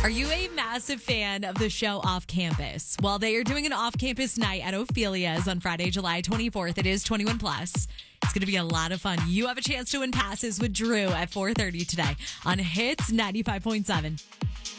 Are you a massive fan of the show Off Campus? Well, they are doing an off-campus night at Ophelia's on Friday, July 24th. It is 21 plus. It's going to be a lot of fun. You have a chance to win passes with Drew at 4:30 today on Hits 95.7.